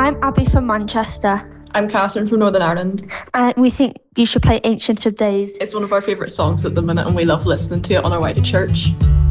I'm Abby from Manchester. I'm Catherine from Northern Ireland. And we think you should play Ancient of Days. It's one of our favourite songs at the minute and we love listening to it on our way to church.